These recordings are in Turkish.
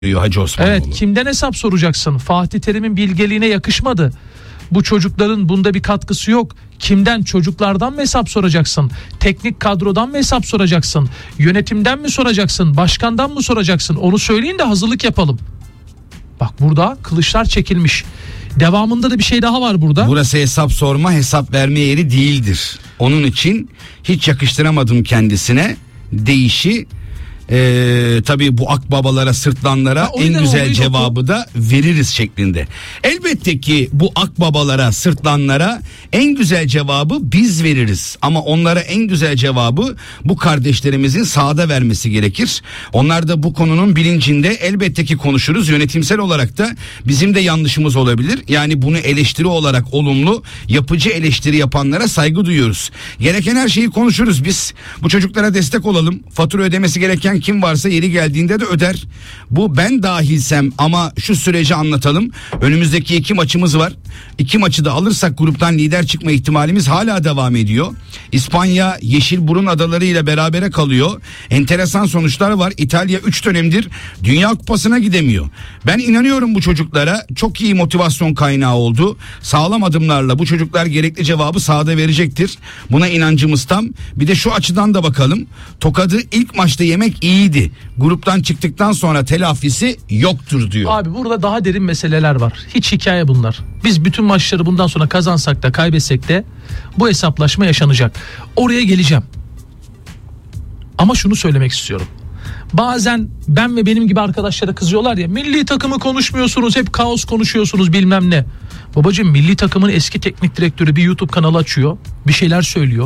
Hacı Osmanoğlu. Evet, kimden hesap soracaksın? Fatih Terim'in bilgeliğine yakışmadı. Bu çocukların bunda bir katkısı yok. Kimden? Çocuklardan mı hesap soracaksın? Teknik kadrodan mı hesap soracaksın? Yönetimden mi soracaksın? Başkandan mı soracaksın? Onu söyleyin de hazırlık yapalım. Bak burada kılıçlar çekilmiş. Devamında da bir şey daha var burada. Burası hesap sorma, hesap verme yeri değildir. Onun için hiç yakıştıramadım kendisine deyişi. Tabii bu akbabalara, sırtlanlara en güzel cevabı da veririz şeklinde. Elbette ki bu akbabalara, sırtlanlara en güzel cevabı biz veririz. Ama onlara en güzel cevabı bu kardeşlerimizin sahada vermesi gerekir. Onlar da bu konunun bilincinde, elbette ki konuşuruz. Yönetimsel olarak da bizim de yanlışımız olabilir. Yani bunu eleştiri olarak olumlu, yapıcı eleştiri yapanlara saygı duyuyoruz. Gereken her şeyi konuşuruz biz. Bu çocuklara destek olalım. Fatura ödemesi gereken kim varsa yeri geldiğinde de öder. Bu ben dahilsem, ama şu süreci anlatalım. Önümüzdeki 2 maçımız var. 2 maçı da alırsak gruptan lider çıkma ihtimalimiz hala devam ediyor. İspanya Yeşilburun adaları ile berabere kalıyor. Enteresan sonuçlar var. İtalya 3 dönemdir Dünya Kupası'na gidemiyor. Ben inanıyorum bu çocuklara. Çok iyi motivasyon kaynağı oldu. Sağlam adımlarla bu çocuklar gerekli cevabı sahada verecektir. Buna inancımız tam. Bir de şu açıdan da bakalım. Tokadı ilk maçta yemek iyiydi. Gruptan çıktıktan sonra telafisi yoktur diyor. Abi burada daha derin meseleler var. Hiç hikaye bunlar. Biz bütün maçları bundan sonra kazansak da kaybetsek de bu hesaplaşma yaşanacak. Oraya geleceğim. Ama şunu söylemek istiyorum. Bazen ben ve benim gibi arkadaşlara kızıyorlar ya, milli takımı konuşmuyorsunuz, hep kaos konuşuyorsunuz bilmem ne. Babacığım, milli takımın eski teknik direktörü bir YouTube kanalı açıyor, bir şeyler söylüyor.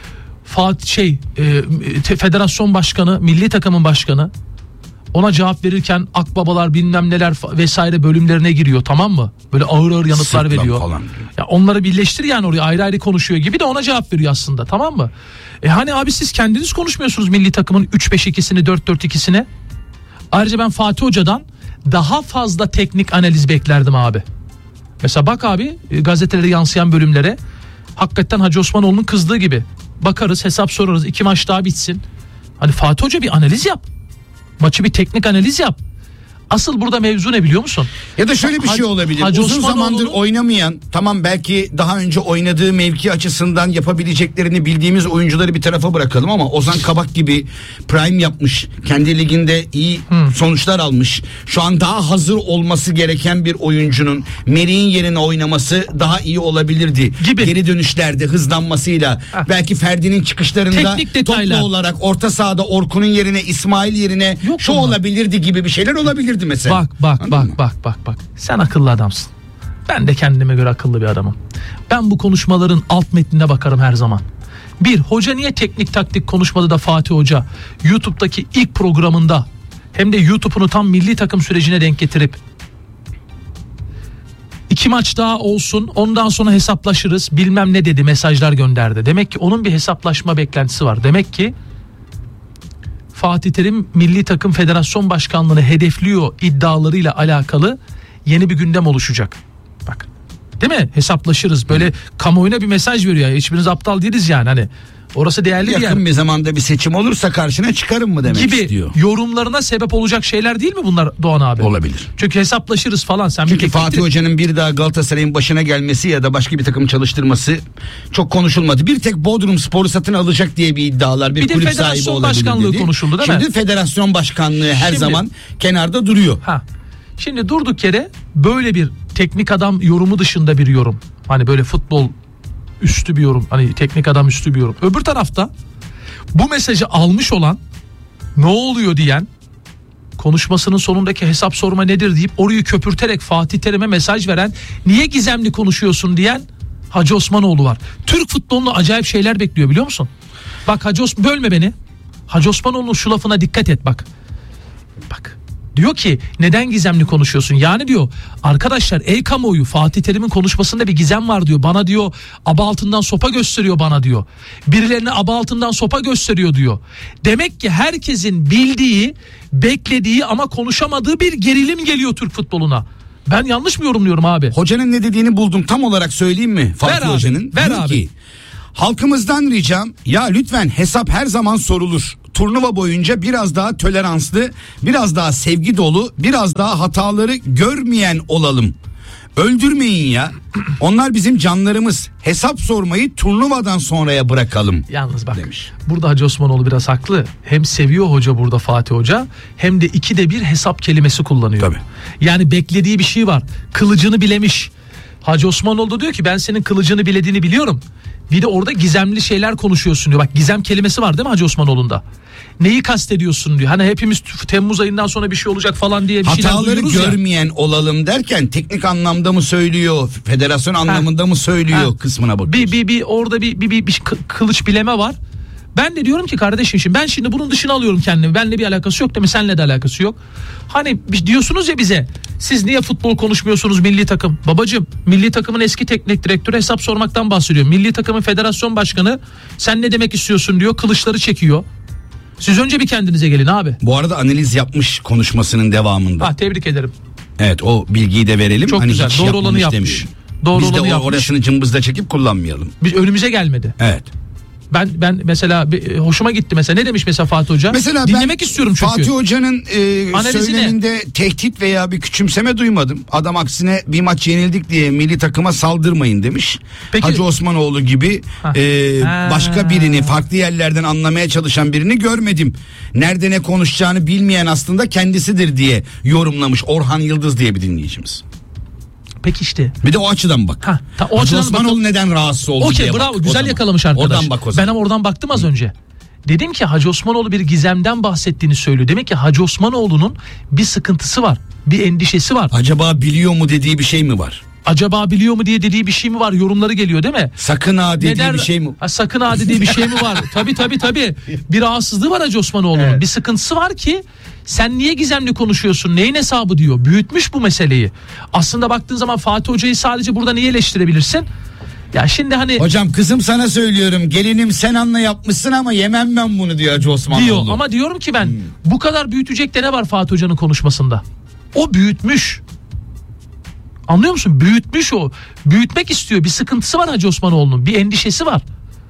Federasyon başkanı, milli takımın başkanı ona cevap verirken akbabalar bilmem neler vesaire bölümlerine giriyor, tamam mı? Böyle ağır ağır yanıtlar Sırtlan veriyor. Falan. Ya onları birleştir yani, oraya ayrı ayrı konuşuyor gibi de ona cevap veriyor aslında, tamam mı? Hani abi siz kendiniz konuşmuyorsunuz milli takımın 3-5-2'sini, 4-4-2'sini. Ayrıca ben Fatih Hoca'dan daha fazla teknik analiz beklerdim abi. Mesela bak abi, gazetelere yansıyan bölümlere hakikaten Hacı Osmanoğlu'nun kızdığı gibi bakarız, hesap sorarız, 2 maç daha bitsin. Hani Fatih Hoca bir analiz yap. Maçı bir teknik analiz yap. Asıl burada mevzu ne biliyor musun? Ya da şöyle bir şey olabilir. Hacı Uzun zamandır oynamayan, tamam belki daha önce oynadığı mevki açısından yapabileceklerini bildiğimiz oyuncuları bir tarafa bırakalım, ama Ozan Kabak gibi prime yapmış, kendi liginde iyi sonuçlar almış, şu an daha hazır olması gereken bir oyuncunun Merih'in yerine oynaması daha iyi olabilirdi gibi. Geri dönüşlerde hızlanmasıyla, belki Ferdi'nin çıkışlarında toplu olarak orta sahada Orkun'un yerine, İsmail yerine yok şu olabilirdi gibi bir şeyler olabilirdi mesela. Bak. Sen akıllı adamsın. Ben de kendime göre akıllı bir adamım. Ben bu konuşmaların alt metnine bakarım her zaman. Bir, hoca niye teknik taktik konuşmadı da Fatih Hoca YouTube'daki ilk programında, hem de YouTube'unu tam milli takım sürecine denk getirip 2 maç daha olsun, ondan sonra hesaplaşırız bilmem ne dedi, mesajlar gönderdi. Demek ki onun bir hesaplaşma beklentisi var. Demek ki Fatih Terim milli takım federasyon başkanlığını hedefliyor iddialarıyla alakalı yeni bir gündem oluşacak. Bak, değil mi? Hesaplaşırız. Böyle kamuoyuna bir mesaj veriyor. Hiçbiriniz aptal değiliz yani, hani. Orası değerli bir yer. Yakın bir zamanda bir seçim olursa karşına çıkarım mı demek gibi istiyor. Yorumlarına sebep olacak şeyler değil mi bunlar Doğan abi? Olabilir. Çünkü hesaplaşırız falan. Çünkü Fatih Hoca'nın bir daha Galatasaray'ın başına gelmesi ya da başka bir takım çalıştırması çok konuşulmadı. Bir tek Bodrum Spor'u satın alacak diye bir iddialar, bir kulüp sahibi olabilir dedi. Başkanlığı konuşuldu değil mi? Şimdi federasyon başkanlığı her zaman kenarda duruyor. Şimdi durduk yere böyle bir teknik adam yorumu dışında bir yorum. Hani böyle futbol üstü bir yorum, hani teknik adam üstü bir yorum. Öbür tarafta bu mesajı almış olan, ne oluyor diyen, konuşmasının sonundaki hesap sorma nedir deyip orayı köpürterek Fatih Terim'e mesaj veren, niye gizemli konuşuyorsun diyen Hacı Osmanoğlu var. Türk futbolunu acayip şeyler bekliyor, biliyor musun? Bak bölme beni. Hacı Osmanoğlu'nun şu lafına dikkat et bak. Bak. Diyor ki neden gizemli konuşuyorsun? Yani diyor arkadaşlar, ey kamuoyu, Fatih Terim'in konuşmasında bir gizem var diyor. Bana diyor aba altından sopa gösteriyor bana diyor. Birilerine aba altından sopa gösteriyor diyor. Demek ki herkesin bildiği, beklediği ama konuşamadığı bir gerilim geliyor Türk futboluna. Ben yanlış mı yorumluyorum abi? Hocanın ne dediğini buldum, tam olarak söyleyeyim mi? Fatih Hoca'nın. Ver abi. Halkımızdan ricam, ya lütfen hesap her zaman sorulur. turnuva boyunca biraz daha toleranslı, biraz daha sevgi dolu, biraz daha hataları görmeyen olalım. Öldürmeyin ya. Onlar bizim canlarımız. Hesap sormayı turnuvadan sonraya bırakalım. Yalnız bak demiş. Burada Hacı Osmanoğlu biraz haklı. Hem seviyor hoca burada Fatih Hoca, hem de 2'de 1 hesap kelimesi kullanıyor. Tabii. Yani beklediği bir şey var. Kılıcını bilemiş. Hacı Osmanoğlu da diyor ki ben senin kılıcını bilediğini biliyorum. Bir de orada gizemli şeyler konuşuyorsun diyor. Bak gizem kelimesi var değil mi Hacı Osmanoğlu'nda? Neyi kastediyorsun diyor. Hani hepimiz Temmuz ayından sonra bir şey olacak falan diye bir şeyler hataları duyuyoruz ya. görmeyen olalım derken teknik anlamda mı söylüyor, federasyon anlamında mı söylüyor kısmına bakıyoruz. Bir orada bir kılıç bileme var. Ben de diyorum ki kardeşim şimdi ben şimdi bunun dışına alıyorum kendimi. Benimle bir alakası yok değil mi? Seninle de alakası yok. Hani diyorsunuz ya bize, siz niye futbol konuşmuyorsunuz milli takım? Babacığım, milli takımın eski teknik direktörü hesap sormaktan bahsediyor. Milli takımın federasyon başkanı sen ne demek istiyorsun diyor, kılıçları çekiyor. Siz önce bir kendinize gelin abi. Bu arada analiz yapmış konuşmasının devamında. Tebrik ederim. Evet, o bilgiyi de verelim. Çok güzel. Hiç Doğru olanı yapmış. Demiş. Doğru Biz olanı de yapmış. orasını cımbızla çekip kullanmayalım. Biz önümüze gelmedi. Evet. Ben mesela hoşuma gitti mesela. Ne demiş mesela Fatih Hoca? Mesela dinlemek istiyorum çünkü. Fatih Hoca'nın Analizine. söyleminde tehdit veya bir küçümseme duymadım. Adam aksine bir maç yenildik diye milli takıma saldırmayın demiş. Peki. Hacı Osmanoğlu gibi başka birini, farklı yerlerden anlamaya çalışan birini görmedim. Nerede ne konuşacağını bilmeyen aslında kendisidir diye yorumlamış Orhan Yıldız diye bir dinleyicimiz. Peki işte. Bir de o açıdan bak. O Hacı açıdan Osmanoğlu neden rahatsız oldu diye bak. Bravo, güzel yakalamış arkadaş. Oradan bak o zaman. Ben ama oradan baktım az önce. Dedim ki Hacı Osmanoğlu bir gizemden bahsettiğini söylüyor. Demek ki Hacı Osmanoğlu'nun bir sıkıntısı var. Bir endişesi var. Acaba biliyor mu dediği bir şey mi var? Acaba biliyor mu diye dediği bir şey mi var? Yorumları geliyor değil mi? Sakın ha dediği bir şey mi? Sakın ha dediği bir şey mi var? Tabii. Bir rahatsızlığı var Hacı Osmanoğlu'nun. Evet. Bir sıkıntısı var ki sen niye gizemli konuşuyorsun? Neyin hesabı diyor. Büyütmüş bu meseleyi. Aslında baktığın zaman Fatih Hoca'yı sadece burada niye eleştirebilirsin? Ya şimdi hani... Hocam kızım sana söylüyorum. Gelinim sen anla yapmışsın ama yemem ben bunu diyor Hacı Osmanoğlu. Diyor ama diyorum ki ben bu kadar büyütecek de ne var Fatih Hoca'nın konuşmasında? O büyütmüş. Anlıyor musun? Büyütmüş o. Büyütmek istiyor. Bir sıkıntısı var Hacı Osmanoğlu'nun. Bir endişesi var.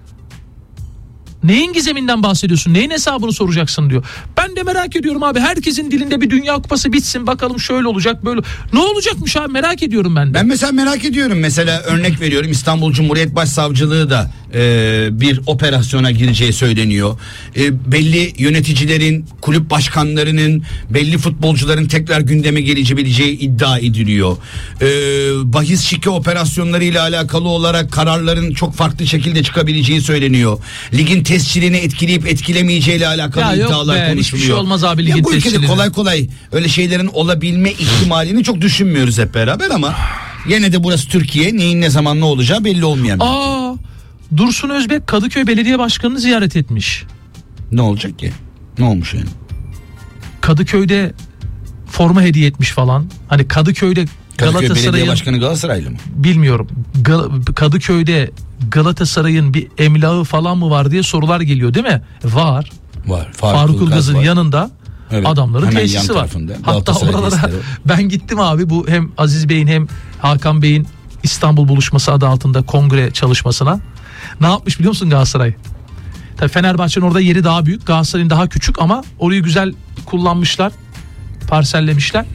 Neyin gizeminden bahsediyorsun? Neyin hesabını soracaksın diyor. Ben de merak ediyorum abi. Herkesin dilinde bir Dünya Kupası bitsin. Bakalım şöyle olacak böyle. Ne olacakmış abi, merak ediyorum ben de. Ben mesela merak ediyorum. Mesela örnek veriyorum, İstanbul Cumhuriyet Başsavcılığı da bir operasyona gireceği söyleniyor. Belli yöneticilerin, kulüp başkanlarının, belli futbolcuların tekrar gündeme gelebileceği iddia ediliyor. Bahis şike operasyonları ile alakalı olarak kararların çok farklı şekilde çıkabileceği söyleniyor. Ligin tescilini etkileyip etkilemeyeceği ile alakalı iddialar konuşuluyor. Hiçbir şey olmaz abi ligin tescilini. Bu ülkede kolay kolay öyle şeylerin olabilme ihtimalini çok düşünmüyoruz hep beraber ama yine de burası Türkiye, neyin ne zaman ne olacağı belli olmayan. Dursun Özbek Kadıköy Belediye Başkanı'nı ziyaret etmiş. Ne olacak ki? Ne olmuş yani? Kadıköy'de forma hediye etmiş falan. Hani Kadıköy'de Kadıköy Belediye Başkanı Galatasaraylı mı? Bilmiyorum. Kadıköy'de Galatasaray'ın bir emlağı falan mı var diye sorular geliyor değil mi? Var. Faruk Ilgaz'ın yanında adamların tesisi var. Hatta oralara ben gittim abi, bu hem Aziz Bey'in hem Hakan Bey'in İstanbul buluşması adı altında kongre çalışmasına. Ne yapmış biliyor musun Galatasaray? Tabii Fenerbahçe'nin orada yeri daha büyük, Galatasaray'ın daha küçük ama orayı güzel kullanmışlar. Parsellemişler.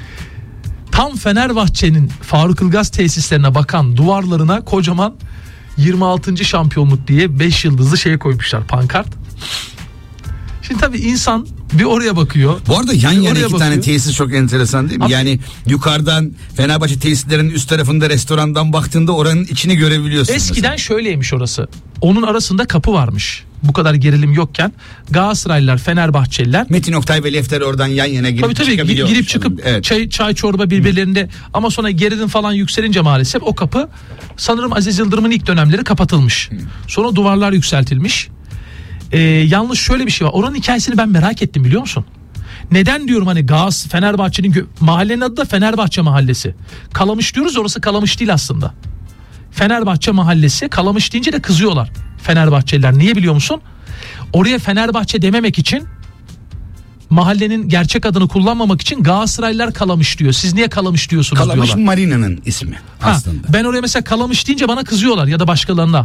Tam Fenerbahçe'nin Faruk Ilgaz tesislerine bakan duvarlarına kocaman 26. şampiyonluk diye 5 yıldızlı şey koymuşlar, pankart. Şimdi tabii insan bir oraya bakıyor. Bu arada yan yana iki tane tesis çok enteresan değil mi? Yani yukarıdan Fenerbahçe tesislerinin üst tarafında restorandan baktığında oranın içini görebiliyorsun. Eskiden mesela şöyleymiş orası. Onun arasında kapı varmış. Bu kadar gerilim yokken Galatasaraylılar, Fenerbahçeliler. Metin Oktay ve Lefter oradan yan yana girip çıkabiliyor. Girip çıkıp çay çorba birbirlerinde. Ama sonra gerilim falan yükselince maalesef o kapı sanırım Aziz Yıldırım'ın ilk dönemleri kapatılmış. Sonra duvarlar yükseltilmiş. Yalnız şöyle bir şey var. Oranın hikayesini ben merak ettim biliyor musun? Neden diyorum, hani Fenerbahçe'nin mahallenin adı da Fenerbahçe Mahallesi. Kalamış diyoruz, orası Kalamış değil aslında. Fenerbahçe Mahallesi. Kalamış deyince de kızıyorlar Fenerbahçeliler. Niye biliyor musun? Oraya Fenerbahçe dememek için, mahallenin gerçek adını kullanmamak için Galatasaraylılar Kalamış diyor. Siz niye Kalamış diyorsunuz Kalamış diyorlar. Marina'nın ismi aslında. Ben oraya mesela Kalamış deyince bana kızıyorlar ya da başkalarına.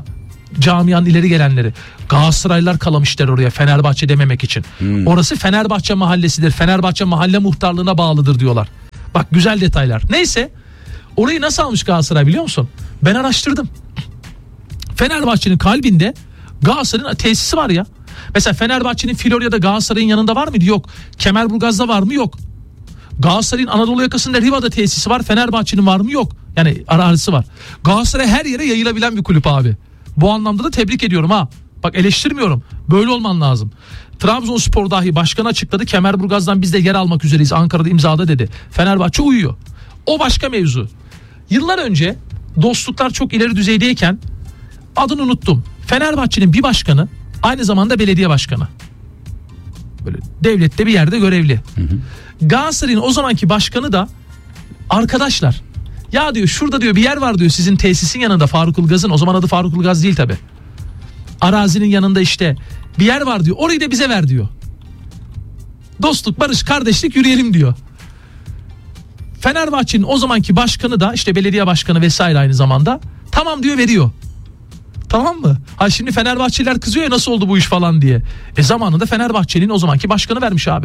camianın ileri gelenleri. Galatasaraylılar kalamışlar oraya Fenerbahçe dememek için. Orası Fenerbahçe mahallesidir. Fenerbahçe mahalle muhtarlığına bağlıdır diyorlar. Bak güzel detaylar. Neyse, orayı nasıl almış Galatasaray biliyor musun? Ben araştırdım. Fenerbahçe'nin kalbinde Galatasaray'ın tesisi var ya. Mesela Fenerbahçe'nin Florya'da Galatasaray'ın yanında var mıydı? Yok. Kemerburgaz'da var mı? Yok. Galatasaray'ın Anadolu yakasında Riva'da tesisi var. Fenerbahçe'nin var mı? Yok. Yani arazisi var. Galatasaray her yere yayılabilen bir kulüp abi. Bu anlamda da tebrik ediyorum ha. Bak eleştirmiyorum. Böyle olman lazım. Trabzonspor dahi başkanı açıkladı. Kemerburgaz'dan biz de yer almak üzereyiz. Ankara'da imzada dedi. Fenerbahçe uyuyor. O başka mevzu. Yıllar önce dostluklar çok ileri düzeydeyken adını unuttum. Fenerbahçe'nin bir başkanı aynı zamanda belediye başkanı. Böyle devlette bir yerde görevli. Galatasaray'ın o zamanki başkanı da arkadaşlar. Ya diyor şurada diyor bir yer var diyor sizin tesisin yanında Faruk Ilgaz'ın. O zaman adı Faruk Ilgaz değil tabi. Arazinin yanında işte bir yer var diyor. Orayı da bize ver diyor. Dostluk, barış, kardeşlik yürüyelim diyor. Fenerbahçe'nin o zamanki başkanı da işte belediye başkanı vesaire aynı zamanda tamam diyor, veriyor. Tamam mı? Ha şimdi Fenerbahçeliler kızıyor ya nasıl oldu bu iş falan diye. Zamanında Fenerbahçe'nin o zamanki başkanı vermiş abi.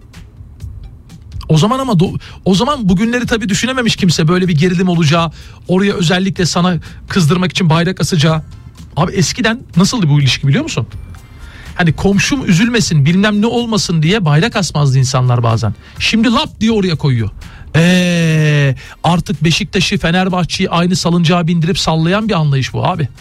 O zaman ama o zaman bugünleri tabii düşünememiş kimse, böyle bir gerilim olacağı, oraya özellikle sana kızdırmak için bayrak asacağı. Abi eskiden nasıldı bu ilişki biliyor musun? Hani komşum üzülmesin bilmem ne olmasın diye bayrak asmazdı insanlar bazen. Şimdi lap diye oraya koyuyor. Artık Beşiktaş'ı, Fenerbahçe'yi aynı salıncağa bindirip sallayan bir anlayış bu abi.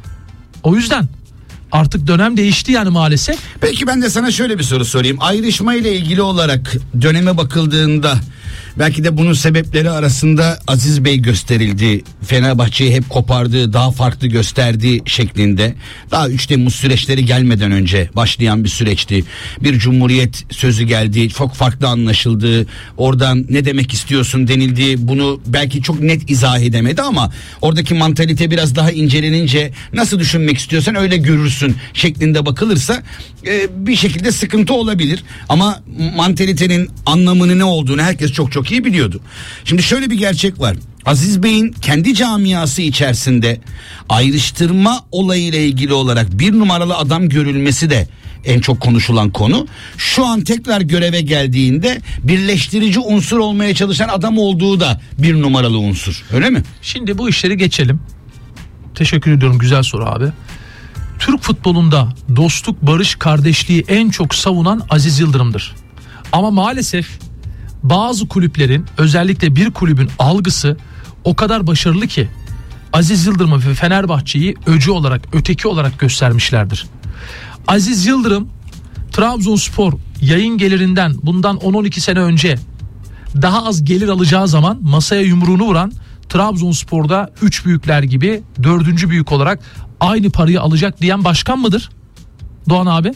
O yüzden artık dönem değişti yani maalesef. Peki ben de sana şöyle bir soru sorayım. Ayrışma ile ilgili olarak döneme bakıldığında belki de bunun sebepleri arasında Aziz Bey gösterildi. Fenerbahçe'yi hep kopardığı, daha farklı gösterdiği şeklinde. Daha 3 Temmuz süreçleri gelmeden önce başlayan bir süreçti. Bir cumhuriyet sözü geldi. Çok farklı anlaşıldı. Oradan ne demek istiyorsun denildi. Bunu belki çok net izah edemedi ama oradaki mantalite biraz daha incelenince nasıl düşünmek istiyorsan öyle görürsün şeklinde bakılırsa bir şekilde sıkıntı olabilir. Ama mantalitenin anlamını ne olduğunu herkes çok iyi biliyordu. Şimdi şöyle bir gerçek var. Aziz Bey'in kendi camiası içerisinde ayrıştırma olayıyla ilgili olarak bir numaralı adam görülmesi de en çok konuşulan konu. Şu an tekrar göreve geldiğinde birleştirici unsur olmaya çalışan adam olduğu da bir numaralı unsur. Öyle mi? Şimdi bu işleri geçelim. Teşekkür ediyorum, güzel soru abi. Türk futbolunda dostluk, barış, kardeşliği en çok savunan Aziz Yıldırım'dır. Ama maalesef bazı kulüplerin, özellikle bir kulübün algısı o kadar başarılı ki Aziz Yıldırım'ı ve Fenerbahçe'yi öcü olarak, öteki olarak göstermişlerdir. Aziz Yıldırım Trabzonspor yayın gelirinden bundan 10-12 sene önce daha az gelir alacağı zaman masaya yumruğunu vuran, Trabzonspor'da 3 büyükler gibi 4. büyük olarak aynı parayı alacak diyen başkan mıdır? Doğan abi?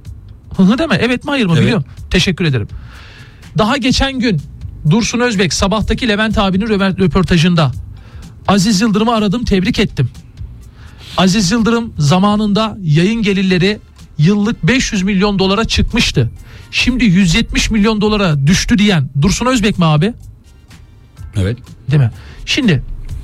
Hı deme. Evet mi hayır mı? Evet. Biliyorum. Teşekkür ederim. Daha geçen gün Dursun Özbek sabahtaki Levent abinin röportajında Aziz Yıldırım'ı aradım, tebrik ettim. Aziz Yıldırım zamanında yayın gelirleri yıllık 500 milyon dolara çıkmıştı. Şimdi 170 milyon dolara düştü diyen Dursun Özbek mi abi? Evet. Değil mi? Şimdi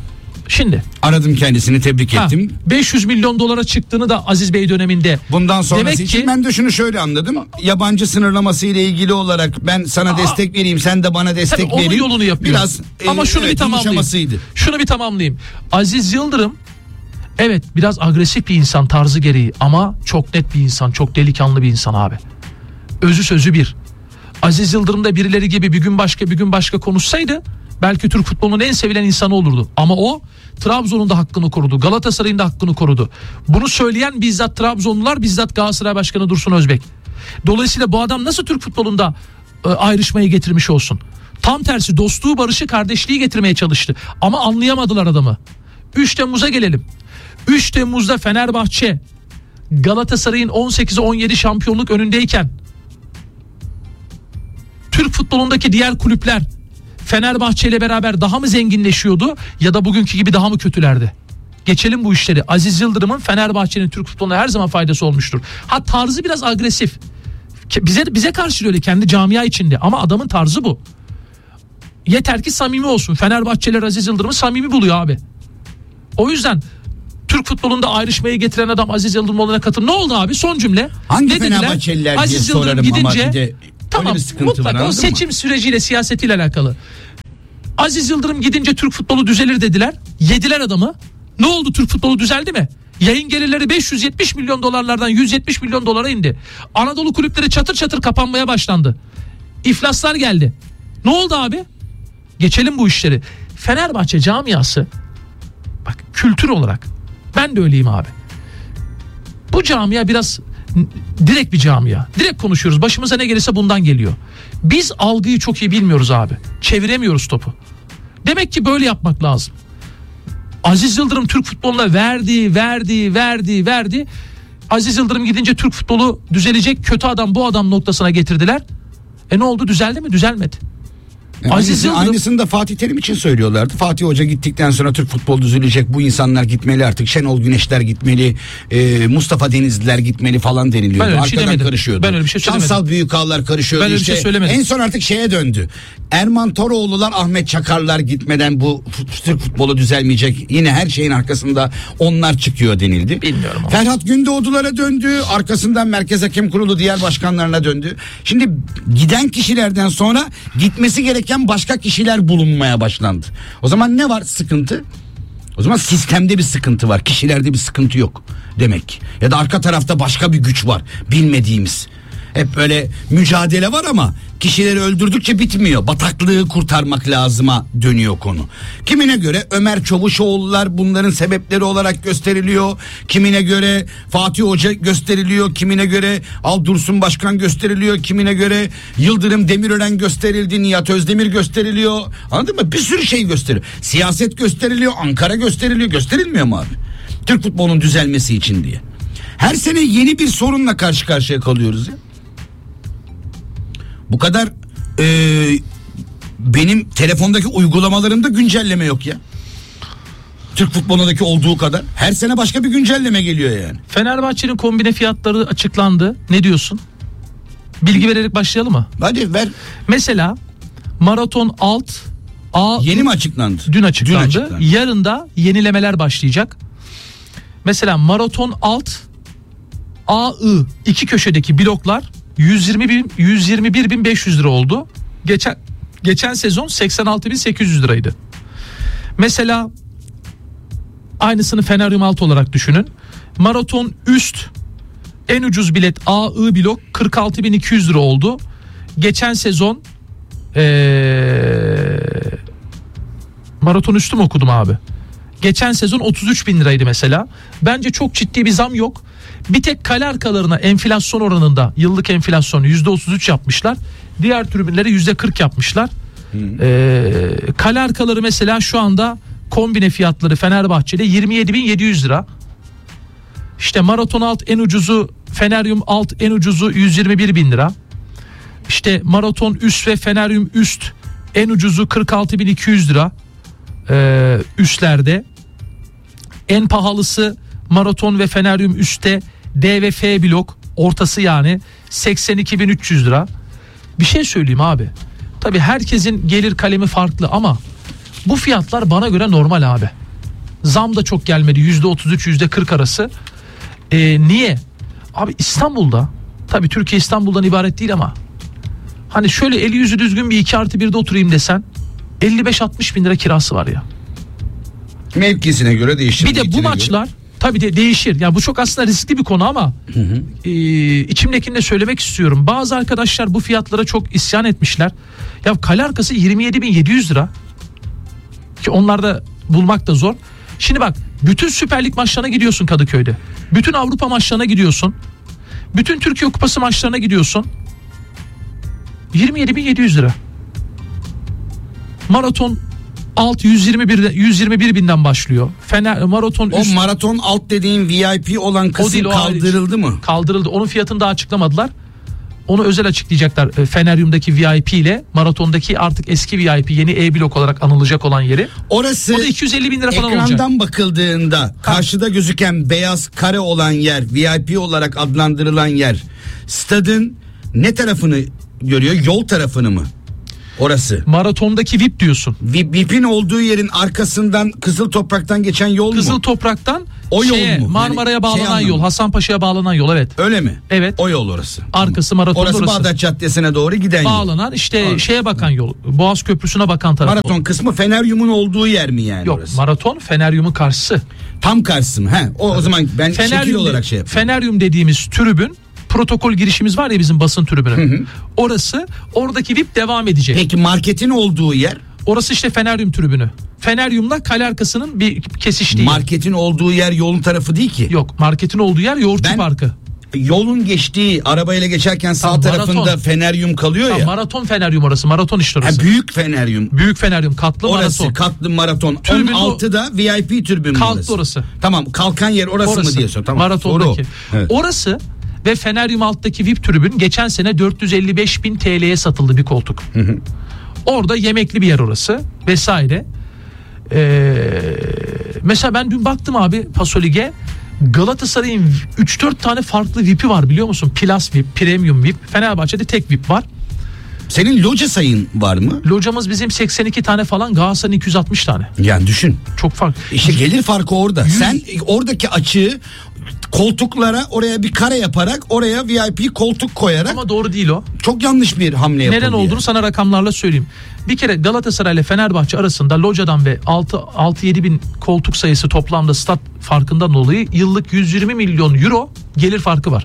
aradım kendisini, tebrik ettim. 500 milyon dolara çıktığını da Aziz Bey döneminde. Bundan sonrası için ben de şunu şöyle anladım. Yabancı sınırlaması ile ilgili olarak ben sana destek vereyim, sen de bana destek vereyim. Onun yolunu yapıyor. Biraz ama şunu bir tamamlayayım. Şunu bir tamamlayayım. Aziz Yıldırım evet biraz agresif bir insan tarzı gereği ama çok net bir insan, çok delikanlı bir insan abi. Özü sözü bir. Aziz Yıldırım da birileri gibi bir gün başka konuşsaydı belki Türk futbolunun en sevilen insanı olurdu. Ama o Trabzon'un da hakkını korudu. Galatasaray'ın da hakkını korudu. Bunu söyleyen bizzat Trabzonlular, bizzat Galatasaray Başkanı Dursun Özbek. Dolayısıyla bu adam nasıl Türk futbolunda ayrışmayı getirmiş olsun? Tam tersi dostluğu, barışı, kardeşliği getirmeye çalıştı. Ama anlayamadılar adamı. 3 Temmuz'a gelelim. 3 Temmuz'da Fenerbahçe Galatasaray'ın 18'e 17 şampiyonluk önündeyken Türk futbolundaki diğer kulüpler Fenerbahçe ile beraber daha mı zenginleşiyordu ya da bugünkü gibi daha mı kötülerdi? Geçelim bu işleri. Aziz Yıldırım'ın Fenerbahçe'nin Türk futboluna her zaman faydası olmuştur. Ha tarzı biraz agresif. Bize karşı öyle kendi camia içinde ama adamın tarzı bu. Yeter ki samimi olsun. Fenerbahçeliler Aziz Yıldırım'ı samimi buluyor abi. O yüzden Türk futbolunda ayrışmayı getiren adam Aziz Yıldırım katıldı. Ne oldu abi? Son cümle. Hangi Fenerbahçeliler diye Aziz Yıldırım sorarım gidince, ama bir de tamam, bir sıkıntı mutlaka var, o seçim süreciyle, siyasetiyle alakalı. Aziz Yıldırım gidince Türk futbolu düzelir dediler. Yediler adamı. Ne oldu, Türk futbolu düzeldi mi? Yayın gelirleri 570 milyon dolarlardan 170 milyon dolara indi. Anadolu kulüpleri çatır çatır kapanmaya başlandı. İflaslar geldi. Ne oldu abi? Geçelim bu işleri. Fenerbahçe camiası, bak, kültür olarak ben de öyleyim abi. Bu camia biraz direkt bir camia. Direkt konuşuyoruz. Başımıza ne gelirse bundan geliyor. Biz algıyı çok iyi bilmiyoruz abi. Çeviremiyoruz topu. Demek ki böyle yapmak lazım. Aziz Yıldırım Türk futboluna verdi. Aziz Yıldırım gidince Türk futbolu düzelecek, kötü adam bu adam noktasına getirdiler. Ne oldu, düzeldi mi? Düzelmedi. Aynısını da Fatih Terim için söylüyorlardı. Fatih Hoca gittikten sonra Türk futbolu düzelecek, bu insanlar gitmeli artık, Şenol Güneşler gitmeli, Mustafa Denizliler gitmeli falan deniliyordu. Ben öyle bir şey Arkadan demedim. karışıyordu. Ben öyle bir şey söylemedim. Şansal Büyükağlar karışıyordu. Ben öyle bir şey söylemedim. En son artık şeye döndü. Erman Toroğlu'lar, Ahmet Çakarlar gitmeden bu Türk futbolu düzelmeyecek. Yine her şeyin arkasında onlar çıkıyor denildi. Bilmiyorum. Ferhat Gündoğdu'lara döndü. Arkasından Merkez Hakem Kurulu diğer başkanlarına döndü. Şimdi giden kişilerden sonra gitmesi gereken başka kişiler bulunmaya başlandı. O zaman ne var sıkıntı? O zaman sistemde bir sıkıntı var. Kişilerde bir sıkıntı yok demek. Ya da arka tarafta başka bir güç var bilmediğimiz. Hep böyle mücadele var ama kişileri öldürdükçe bitmiyor. Bataklığı kurtarmak lazıma dönüyor konu. Kimine göre Ömer Çavuşoğullar bunların sebepleri olarak gösteriliyor. Kimine göre Fatih Hoca gösteriliyor. Kimine göre Aldursun Başkan gösteriliyor. Kimine göre Yıldırım Demirören gösterildi. Nihat Özdemir gösteriliyor. Anladın mı? Bir sürü şey gösteriyor. Siyaset gösteriliyor. Ankara gösteriliyor. Gösterilmiyor mu abi? Türk futbolunun düzelmesi için diye. Her sene yeni bir sorunla karşı karşıya kalıyoruz ya. Bu kadar benim telefondaki uygulamalarımda güncelleme yok ya. Türk futbolundaki olduğu kadar. Her sene başka bir güncelleme geliyor yani. Fenerbahçe'nin kombine fiyatları açıklandı. Ne diyorsun? Bilgi vererek başlayalım mı? Hadi ver. Mesela Maraton Alt A yeni mi açıklandı? Dün açıklandı. Yarın da yenilemeler başlayacak. Mesela Maraton Alt AI iki köşedeki bloklar 121.500 lira oldu. Geçen sezon 86.800 liraydı. Mesela aynısını Feneryum Alt olarak düşünün. Maraton Üst en ucuz bilet AI blok 46.200 lira oldu. Geçen sezon Maraton Üstü mü okudum abi? Geçen sezon 33.000 liraydı mesela. Bence çok ciddi bir zam yok. Bir tek kale arkalarına enflasyon oranında yıllık enflasyonu %33 yapmışlar. Diğer tribünleri %40 yapmışlar. Kale arkaları mesela şu anda kombine fiyatları Fenerbahçe'de 27.700 lira. İşte Maraton Alt en ucuzu, Feneryum Alt en ucuzu 121.000 lira. İşte Maraton Üst ve Feneryum Üst en ucuzu 46.200 lira. Üstlerde. En pahalısı Maraton ve Feneryum Üst'te D ve F blok ortası yani 82.300 lira. Bir şey söyleyeyim abi. Tabii herkesin gelir kalemi farklı ama bu fiyatlar bana göre normal abi. Zam da çok gelmedi. %33 %40 arası. Niye? Abi İstanbul'da, tabii Türkiye İstanbul'dan ibaret değil ama hani şöyle eli yüzü düzgün bir 2+1'de oturayım desen 55-60 bin lira kirası var ya. Mevkisine göre değişir. Bir de bu maçlar tabii de değişir. Yani bu çok aslında riskli bir konu ama içimdekini de söylemek istiyorum. Bazı arkadaşlar bu fiyatlara çok isyan etmişler. Ya kale arkası 27.700 lira. Ki onlarda bulmak da zor. Şimdi bak, bütün Süper Lig maçlarına gidiyorsun Kadıköy'de. Bütün Avrupa maçlarına gidiyorsun. Bütün Türkiye Kupası maçlarına gidiyorsun. 27.700 lira. Maraton Alt 121 binden başlıyor. Maraton o Üst. Maraton Alt dediğin VIP olan kısım değil, kaldırıldı mı? Kaldırıldı. Onun fiyatını daha açıklamadılar. Onu özel açıklayacaklar. Feneryum'daki VIP ile Maraton'daki artık eski VIP, yeni E blok olarak anılacak olan yeri. Orası o da 250 bin lira falan olacak. Ekrandan bakıldığında karşıda gözüken beyaz kare olan yer, VIP olarak adlandırılan yer, stadın ne tarafını görüyor? Yol tarafını mı? Orası. Maraton'daki VIP diyorsun. VIP'in olduğu yerin arkasından Kızıl Toprak'tan geçen yol mu? Kızıl Toprak'tan O yol mu? Marmara'ya bağlanan yol, Hasanpaşa'ya bağlanan yol, evet. Öyle mi? Evet. O yol orası. Arkası Maraton orası. Orası Bağdat Caddesi'ne doğru giden bağlanan yol. işte şeye bakan yol. Boğaz Köprüsü'ne bakan taraf. Maraton kısmı Feneryum'un olduğu yer mi yani Yok, orası? Maraton Feneryum'un karşısı. Tam karşısı mı? O zaman ben şekil olarak şey yapayım. Feneryum dediğimiz tribün, protokol girişimiz var ya bizim basın tribünü. Orası, oradaki VIP devam edecek. Peki marketin olduğu yer? Orası işte Feneryum tribünü. Feneryum'la kale arkasının bir kesiştiği. Marketin olduğu yer yolun tarafı değil ki. Yok, marketin olduğu yer Yoğurtçu Parkı. Yolun geçtiği arabayla geçerken sağ tarafında Maraton. Feneryum kalıyor ya. Maraton Feneryum orası. Maraton işte orası. Büyük Feneryum. Büyük Feneryum katlı orası, maraton. Katlı maraton. Tribün 16'da VIP tribün kalktı orası. Tamam, kalkan yer orası mı diyorsun? Tamam. Maratondaki. Evet. Orası ve Feneryum alttaki VIP tribün geçen sene 455.000 TL'ye satıldı bir koltuk. Orada yemekli bir yer orası vesaire. Mesela ben dün baktım abi Pasolig'e, Galatasaray'ın 3-4 tane farklı VIP'i var biliyor musun? Plus VIP, Premium VIP. Fenerbahçe'de tek VIP var. Senin loca sayın var mı? Locamız bizim 82 tane falan, Galatasaray'ın 260 tane. Yani düşün. Çok farklı. İşte gelir farkı orada. Sen oradaki açığı koltuklara oraya bir kare yaparak oraya VIP koltuk koyarak. Ama doğru değil o. Çok yanlış bir hamle yapıldı. Neden olduğunu sana rakamlarla söyleyeyim. Bir kere Galatasaray ile Fenerbahçe arasında locadan ve 6-7 bin koltuk sayısı toplamda stat farkından dolayı yıllık 120 milyon euro gelir farkı var.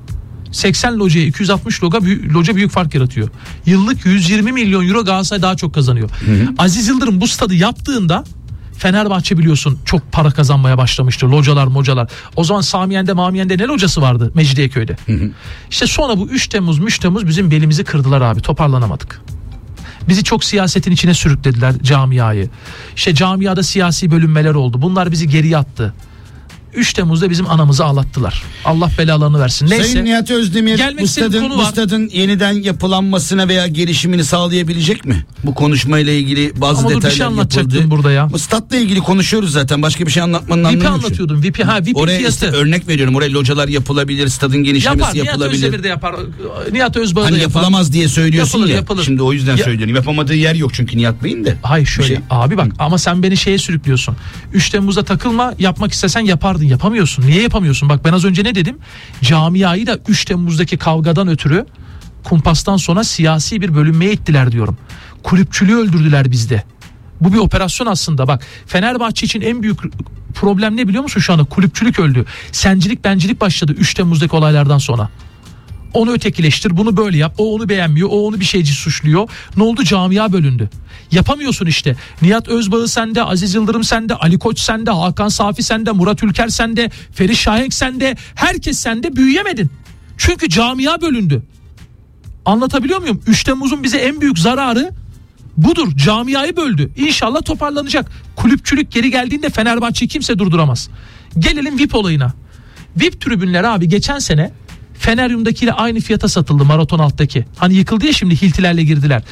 80 locaya 260 loca büyük fark yaratıyor. Yıllık 120 milyon euro Galatasaray daha çok kazanıyor. Aziz Yıldırım bu stadı yaptığında Fenerbahçe biliyorsun çok para kazanmaya başlamıştı. Localar mocalar. O zaman Samiyen'de Mamiyen'de ne locası vardı Mecidiyeköy'de. İşte sonra bu 3 Temmuz bizim belimizi kırdılar abi, toparlanamadık. Bizi çok siyasetin içine sürüklediler, camiayı. İşte camiada siyasi bölünmeler oldu. Bunlar bizi geriye attı. 3 Temmuz'da bizim anamızı ağlattılar. Allah belalarını versin. Neyse. Sayın Nihat Özdemir bu stadın yeniden yapılanmasına veya gelişimini sağlayabilecek mi? Bu konuşmayla ilgili bazı detaylar bir şey anlatacaktım yapıldı. burada ya. Bu stadla ilgili konuşuyoruz zaten. Başka bir şey anlatmanın anlamı VIP'i yok. anlatıyordum. VIP'i Oraya fiyatı. işte örnek veriyorum. Oraya localar yapılabilir. Stadın genişlemesi yapılabilir. Nihat Özdemir de yapar. Nihat Özbağ da hani yapar. yapılamaz diye söylüyorsun yapılır. Şimdi o yüzden söylüyorum. Yapamadığı yer yok çünkü Nihat Bey'in de. Hayır şöyle abi bak ama sen beni şeye sürüklüyorsun. 3 Temmuz'da takılma, yapmak istesen yapardın. Yapamıyorsun. Niye yapamıyorsun? Bak ben az önce ne dedim? Camiayı da 3 Temmuz'daki kavgadan ötürü kumpastan sonra siyasi bir bölünmeye ittiler diyorum. Kulüpçülüğü öldürdüler bizde. Bu bir operasyon aslında. Bak Fenerbahçe için en büyük problem ne biliyor musun şu anda? Kulüpçülük öldü. Sencilik bencilik başladı 3 Temmuz'daki olaylardan sonra. Onu ötekileştir, bunu böyle yap. O onu beğenmiyor, o onu bir şeyci suçluyor. Ne oldu? Camia bölündü. Yapamıyorsun işte. Nihat Özbağ sende, Aziz Yıldırım sende, Ali Koç sende, Hakan Safi sende, Murat Ülker sende, Ferit Şahenk sende. Herkes sende, büyüyemedin. Çünkü camia bölündü. Anlatabiliyor muyum? 3 Temmuz'un bize en büyük zararı budur. Camiayı böldü. İnşallah toparlanacak. Kulüpçülük geri geldiğinde Fenerbahçe'yi kimse durduramaz. Gelelim VIP olayına. VIP tribünler abi geçen sene Feneryum'dakiyle aynı fiyata satıldı, maraton alttaki. Hani yıkıldı ya şimdi, hiltilerle girdiler.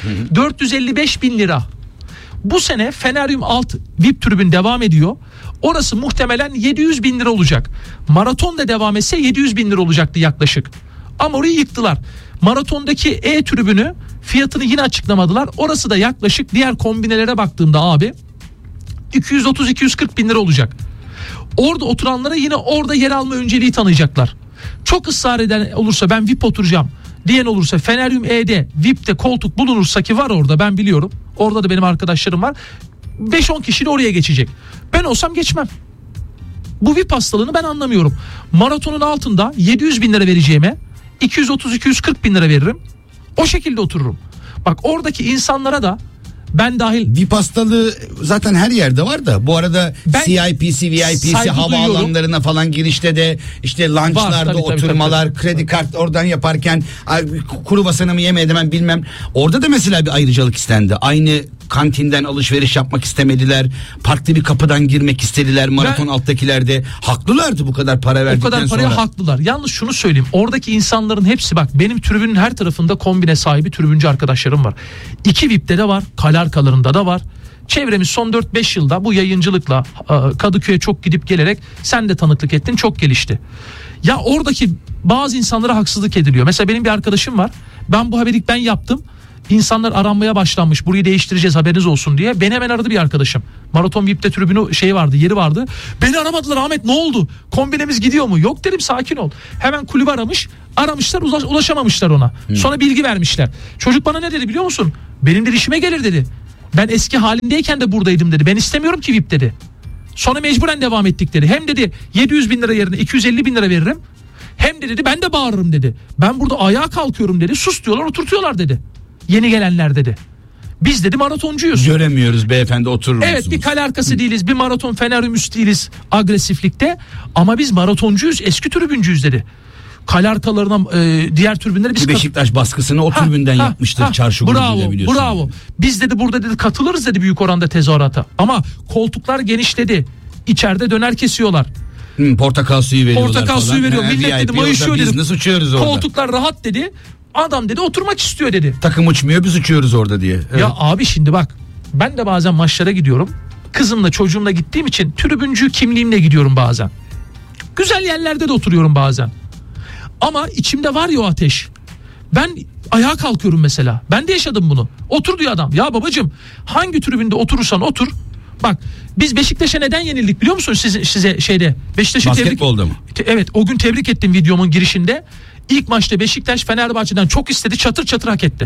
455 bin lira. Bu sene Feneryum alt VIP tribün devam ediyor. Orası muhtemelen 700 bin lira olacak. Maraton da devam etse 700 bin lira olacaktı yaklaşık. Ama orayı yıktılar. Maratondaki E tribünü fiyatını yine açıklamadılar. Orası da yaklaşık diğer kombinelere baktığımda abi 230-240 bin lira olacak. Orada oturanlara yine orada yer alma önceliği tanıyacaklar. Çok ısrar eden olursa ben VIP oturacağım diyen olursa Feneryum E'de VIP'te koltuk bulunursa, ki var orada ben biliyorum. Orada da benim arkadaşlarım var. 5-10 kişi de oraya geçecek. Ben olsam geçmem. Bu VIP hastalığını ben anlamıyorum. Maratonun altında 700 bin lira vereceğime 230-240 bin lira veririm. O şekilde otururum. Bak oradaki insanlara da ben dahil. VIP hastalığı zaten her yerde var da bu arada CIP'si, VIP'si havaalanlarına falan girişte de işte lunchlarda oturmalar, kredi kart oradan yaparken kuru basanımı yeme edemem bilmem. Orada da mesela bir ayrıcalık istendi. Aynı kantinden alışveriş yapmak istemediler. Farklı bir kapıdan girmek istediler maraton alttakilerde. Haklılardı bu kadar para verdikten sonra. O kadar paraya haklılar. Yalnız şunu söyleyeyim. Oradaki insanların hepsi bak benim tribünün her tarafında kombine sahibi tribüncü arkadaşlarım var. 2 VIP'te de var. Kale arkalarında da var. Çevremiz son 4-5 yılda bu yayıncılıkla Kadıköy'e çok gidip gelerek sen de tanıklık ettin, çok gelişti. Ya oradaki bazı insanlara haksızlık ediliyor. Mesela benim bir arkadaşım var. Ben bu haberi yaptım. İnsanlar aranmaya başlanmış. Burayı değiştireceğiz, haberiniz olsun diye. Beni hemen aradı bir arkadaşım. Maraton VIP'te tribünü vardı, yeri vardı. Beni aramadılar, Ahmet ne oldu? Kombinemiz gidiyor mu? Yok dedim, sakin ol. Hemen kulübü aramışlar, ulaşamamışlar ona. Sonra bilgi vermişler. Çocuk bana ne dedi biliyor musun? Benim de işime gelir dedi. Ben eski halimdeyken de buradaydım dedi. Ben istemiyorum ki VIP dedi. Sonra mecburen devam ettik dedi. Hem dedi 700 bin lira yerine 250 bin lira veririm. Hem de dedi ben de bağırırım dedi. Ben burada ayağa kalkıyorum dedi. Sus diyorlar, oturtuyorlar dedi. Yeni gelenler dedi. Biz dedi maratoncuyuz. Göremiyoruz beyefendi, oturur musunuz? Evet, bir kale arkası değiliz. Bir maraton fenerümüs değiliz agresiflikte. Ama biz maratoncuyuz, eski tribüncüyüz dedi. Kale arkalarına diğer tribünleri biz... Beşiktaş baskısını o tribünden yapmıştır çarşı grubuyla, biliyorsun. Bravo. Biz dedi burada dedi katılırız dedi büyük oranda tezahürata. Ama koltuklar genişledi. İçeride döner kesiyorlar. Portakal suyu veriyorlar Portakal falan. suyu veriyor. Millet dedi mayışıyor dedi. Biz nasıl uçuyoruz orada? Koltuklar rahat dedi. Adam dedi oturmak istiyor dedi. Takım uçmuyor, biz uçuyoruz orada diye. Evet. Ya abi şimdi bak, ben de bazen maçlara gidiyorum. Kızımla çocuğumla gittiğim için tribüncü kimliğimle gidiyorum bazen. Güzel yerlerde de oturuyorum bazen. Ama içimde var ya o ateş. Ben ayağa kalkıyorum mesela. Ben de yaşadım bunu. Otur diyor adam. Ya babacığım, hangi tribünde oturursan otur. Bak biz Beşiktaş'a neden yenildik biliyor musun size şeyde? Beşiktaş'ı basketbolda mı? Evet, o gün tebrik ettim videomun girişinde. İlk maçta Beşiktaş Fenerbahçe'den çok istedi, çatır çatır hak etti.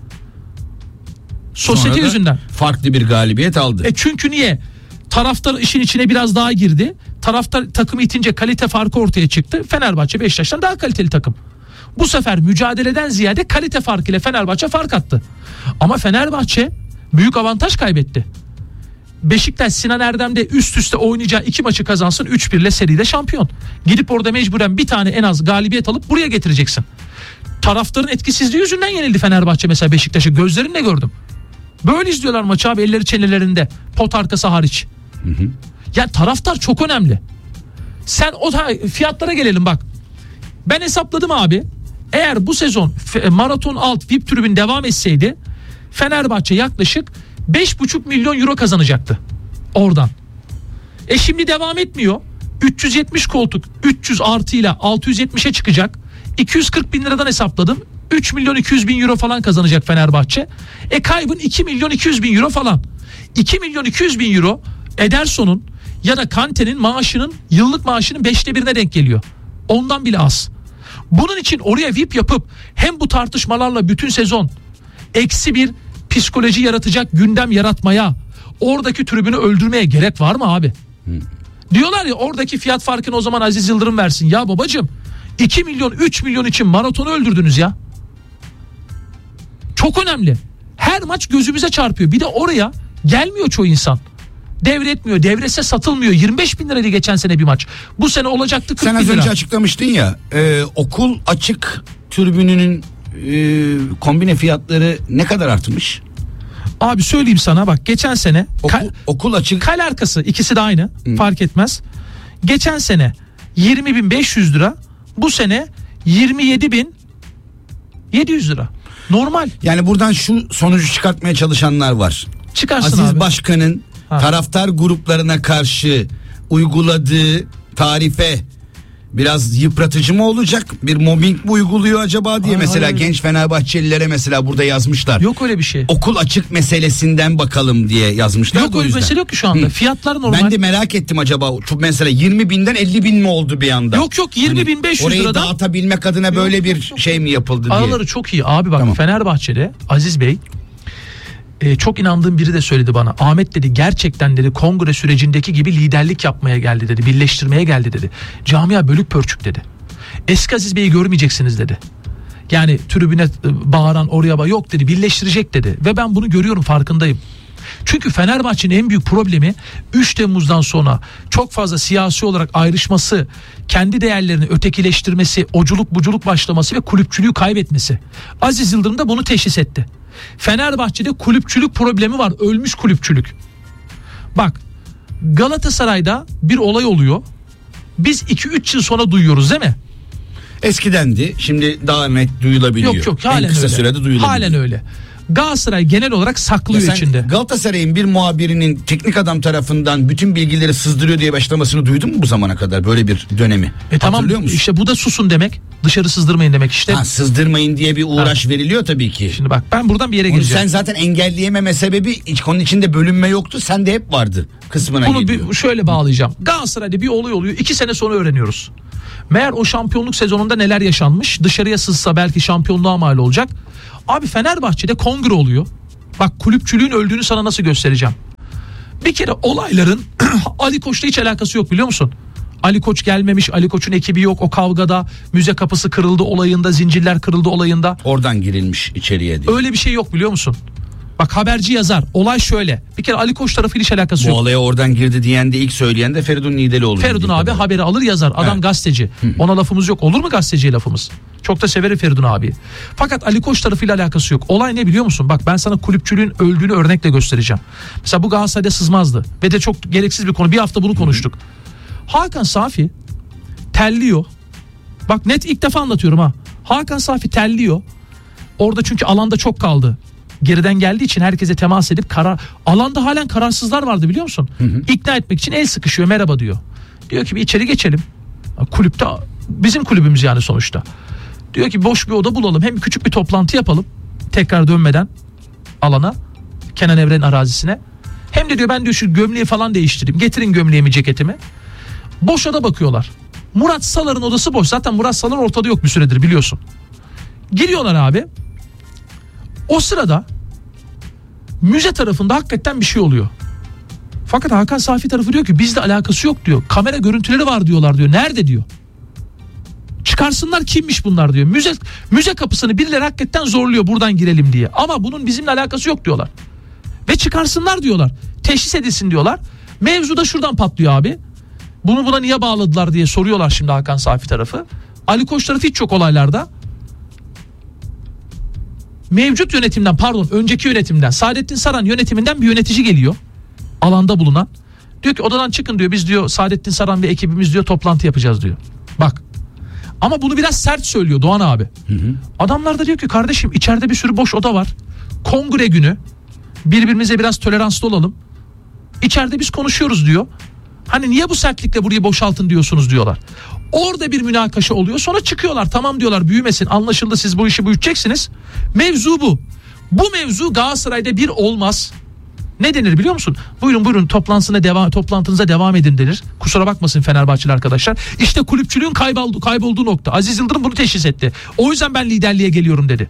Sosyete yüzünden. Farklı bir galibiyet aldı. Çünkü niye? Taraftar işin içine biraz daha girdi. Taraftar takımı itince kalite farkı ortaya çıktı. Fenerbahçe Beşiktaş'tan daha kaliteli takım. Bu sefer mücadeleden ziyade kalite farkıyla Fenerbahçe fark attı. Ama Fenerbahçe büyük avantaj kaybetti. Beşiktaş Sinan Erdem'de üst üste oynayacağı 2 maçı kazansın, 3-1 ile seride şampiyon. Gidip orada mecburen bir tane en az galibiyet alıp buraya getireceksin. Taraftarın etkisizliği yüzünden yenildi Fenerbahçe mesela Beşiktaş'ı. Gözlerimle gördüm. Böyle izliyorlar maçı abi, elleri çenelerinde, pot arkası hariç. Ya taraftar çok önemli. Sen o fiyatlara gelelim bak. Ben hesapladım abi. Eğer bu sezon maraton alt VIP tribün devam etseydi Fenerbahçe yaklaşık 5,5 milyon euro kazanacaktı oradan. Şimdi devam etmiyor. 370 koltuk 300 artıyla 670'e çıkacak. 240 bin liradan hesapladım. 3 milyon 200 bin euro falan kazanacak Fenerbahçe. Kaybın 2 milyon 200 bin euro falan. 2 milyon 200 bin euro Ederson'un ya da Kante'nin maaşının, yıllık maaşının 5'te 1'ine denk geliyor. Ondan bile az. Bunun için oraya VIP yapıp hem bu tartışmalarla bütün sezon eksi bir psikoloji yaratacak gündem yaratmaya, oradaki tribünü öldürmeye gerek var mı abi? Diyorlar ya oradaki fiyat farkını o zaman Aziz Yıldırım versin. Ya babacığım 2 milyon 3 milyon için maratonu öldürdünüz ya. Çok önemli. Her maç gözümüze çarpıyor. Bir de oraya gelmiyor çoğu insan. Devretmiyor. Devrese satılmıyor. 25 bin liraydı geçen sene bir maç. Bu sene olacaktı 40 bin lira. Sen az önce açıklamıştın ya, okul açık tribününün kombine fiyatları ne kadar artmış? Abi söyleyeyim sana bak, geçen sene okul açık, kale arkası ikisi de aynı, fark etmez. Geçen sene 20.500 lira, bu sene 27.700 lira. Normal. Yani buradan şu sonucu çıkartmaya çalışanlar var. Çıkarsın Aziz abi. Başkan'ın taraftar gruplarına karşı uyguladığı tarife biraz yıpratıcı mı olacak? Bir mobbing mi uyguluyor acaba diye mesela genç Fenerbahçelilere mesela burada yazmışlar. Yok öyle bir şey. Okul açık meselesinden bakalım diye yazmışlar. Yok öyle bir mesele yok ki şu anda. Fiyatlar normal. Ben de merak ettim acaba mesela 20 binden 50 bin mi oldu bir anda? Yok 20.500 orayı liradan. Orayı dağıtabilmek adına böyle bir şey mi yapıldı diye. Araları çok iyi abi bak, tamam. Fenerbahçe'de Aziz Bey çok inandığım biri de söyledi bana. Ahmet dedi, gerçekten dedi kongre sürecindeki gibi liderlik yapmaya geldi dedi. Birleştirmeye geldi dedi. Camia bölük pörçük dedi. Eski Aziz Bey'i görmeyeceksiniz dedi. Yani tribüne bağıran oraya yok dedi, birleştirecek dedi. Ve ben bunu görüyorum, farkındayım. Çünkü Fenerbahçe'nin en büyük problemi 3 Temmuz'dan sonra çok fazla siyasi olarak ayrışması, kendi değerlerini ötekileştirmesi, oculuk buculuk başlaması ve kulüpçülüğü kaybetmesi. Aziz Yıldırım da bunu teşhis etti. Fenerbahçe'de kulüpçülük problemi var, ölmüş kulüpçülük. Bak, Galatasaray'da bir olay oluyor. Biz 2-3 yıl sonra duyuyoruz değil mi? Eskidendi, şimdi daha net duyulabiliyor. Yok halen en kısa öyle. sürede duyulabiliyor. Halen öyle. Galatasaray genel olarak saklıyor içinde. Galatasaray'ın bir muhabirinin teknik adam tarafından bütün bilgileri sızdırıyor diye başlamasını duydun mu bu zamana kadar böyle bir dönemi? Hatırlıyor musun? İşte bu da susun demek. Dışarı sızdırmayın demek işte. Sızdırmayın diye bir uğraş veriliyor tabii ki. Şimdi bak ben buradan bir yere Onu geleceğim. sen zaten engelleyememe sebebi konunun içinde bölünme yoktu. Sen de hep vardı kısmına Bunu geliyor. şöyle bağlayacağım. Galatasaray'da bir olay oluyor. 2 sene sonra öğreniyoruz. Meğer o şampiyonluk sezonunda neler yaşanmış. Dışarıya sızsa belki şampiyonluğa mal olacak. Abi Fenerbahçe'de kongre oluyor. Bak kulüpçülüğün öldüğünü sana nasıl göstereceğim. Bir kere olayların Ali Koç'la hiç alakası yok biliyor musun? Ali Koç gelmemiş, Ali Koç'un ekibi yok o kavgada, müze kapısı kırıldı olayında, zincirler kırıldı olayında. Oradan girilmiş içeriye diye. Öyle bir şey yok biliyor musun? Bak haberci yazar. Olay şöyle. Bir kere Ali Koç tarafıyla hiç alakası yok. Bu olaya oradan girdi diyen de ilk söyleyen de Feridun Nidelioğlu. Feridun abi haberi alır yazar. Adam gazeteci. Ona lafımız yok. Olur mu gazeteciye lafımız? Çok da severim Feridun abi. Fakat Ali Koç tarafıyla alakası yok. Olay ne biliyor musun? Bak ben sana kulüpçülüğün öldüğünü örnekle göstereceğim. Mesela bu Galatasaray'da sızmazdı. Ve de çok gereksiz bir konu. Bir hafta bunu konuştuk. Hakan Safi terliyor. Bak net ilk defa anlatıyorum ha. Hakan Safi terliyor. Orada çünkü alanda çok kaldı. Geriden geldiği için herkese temas edip alanda halen kararsızlar vardı biliyor musun? İkna etmek için el sıkışıyor, merhaba diyor. Diyor ki bir içeri geçelim. Kulüpte bizim kulübümüz yani sonuçta. Diyor ki boş bir oda bulalım. Hem küçük bir toplantı yapalım. Tekrar dönmeden alana, Kenan Evren'in arazisine. Hem de diyor ben diyor şu gömleği falan değiştireyim. Getirin gömleğimi, ceketimi. Boş oda bakıyorlar. Murat Salar'ın odası boş. Zaten Murat Salar ortada yok bir süredir biliyorsun. Giriyorlar abi. O sırada müze tarafında hakikaten bir şey oluyor. Fakat Hakan Safi tarafı diyor ki bizle alakası yok diyor. Kamera görüntüleri var diyorlar diyor. Nerede diyor. Çıkarsınlar kimmiş bunlar diyor. Müze kapısını birileri hakikaten zorluyor buradan girelim diye. Ama bunun bizimle alakası yok diyorlar. Ve çıkarsınlar diyorlar. Teşhis edilsin diyorlar. Mevzu da şuradan patlıyor abi. Bunu buna niye bağladılar diye soruyorlar şimdi Hakan Safi tarafı. Ali Koç tarafı hiç çok olaylarda. Mevcut yönetimden önceki yönetimden Saadettin Saran yönetiminden bir yönetici geliyor. Alanda bulunan. Diyor ki odadan çıkın diyor biz diyor Saadettin Saran ve ekibimiz diyor toplantı yapacağız diyor. Bak ama bunu biraz sert söylüyor Doğan abi. Adamlar da diyor ki kardeşim içeride bir sürü boş oda var. Kongre günü birbirimize biraz toleranslı olalım. İçeride biz konuşuyoruz diyor. Hani niye bu sertlikle burayı boşaltın diyorsunuz diyorlar. Orada bir münakaşa oluyor. Sonra çıkıyorlar. Tamam diyorlar büyümesin. Anlaşıldı siz bu işi büyüteceksiniz. Mevzu bu. Bu mevzu Galatasaray'da bir olmaz. Ne denir biliyor musun? Buyurun toplantınıza devam edin denir. Kusura bakmasın Fenerbahçeli arkadaşlar. İşte kulüpçülüğün kaybolduğu nokta. Aziz Yıldırım bunu teşhis etti. O yüzden ben liderliğe geliyorum dedi.